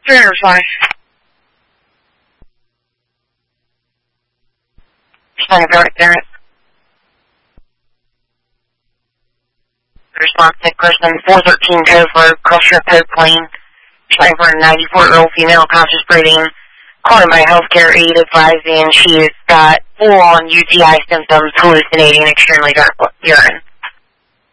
Verify. Standing guard clearance. Response to person 413 code for cross-ship code plane. Standing for a 94-year-old female conscious breathing. Calling by healthcare aid advising she's got full-on UTI symptoms, hallucinating extremely dark urine.